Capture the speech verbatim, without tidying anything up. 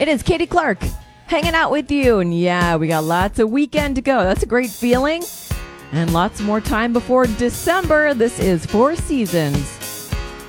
It is Katie Clark hanging out with you. And yeah, we got lots of weekend to go. That's a great feeling. And lots more time before December. This is Four Seasons.